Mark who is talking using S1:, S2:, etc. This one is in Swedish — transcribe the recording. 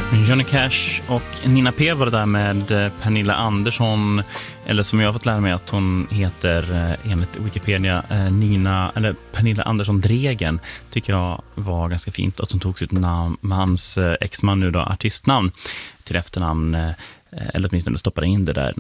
S1: Johnny Cash och Nina P var det där med Pernilla Andersson, eller som jag har fått lära mig att hon heter enligt Wikipedia Pernilla Andersson Dregen, tycker jag var ganska fint att hon tog sitt namn med hans exman nu då artistnamn till efternamn, eller åtminstone stoppade in det där